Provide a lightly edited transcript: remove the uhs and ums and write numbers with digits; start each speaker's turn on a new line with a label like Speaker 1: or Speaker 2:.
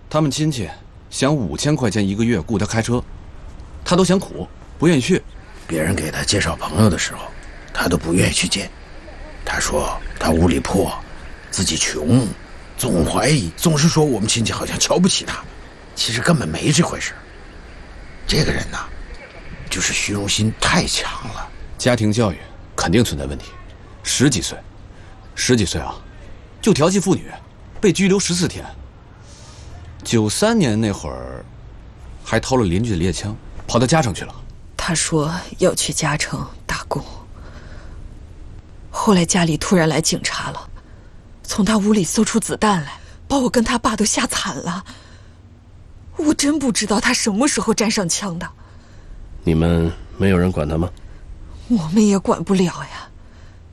Speaker 1: 他们亲戚想5000块钱1个月雇他开车，他都嫌苦，不愿意去。
Speaker 2: 别人给他介绍朋友的时候，他都不愿意去见。他说他屋里破，自己穷，总怀疑，总是说我们亲戚好像瞧不起他，其实根本没这回事。这个人呐，就是虚荣心太强了。
Speaker 1: 家庭教育肯定存在问题。10几岁啊，就调戏妇女，被拘留14天。93年那会儿，还偷了邻居的猎枪，跑到嘉诚去了。
Speaker 3: 他说要去嘉诚打工，后来家里突然来警察了，从他屋里搜出子弹来，把我跟他爸都吓惨了。我真不知道他什么时候沾上枪的。
Speaker 4: 你们没有人管他吗？
Speaker 3: 我们也管不了呀。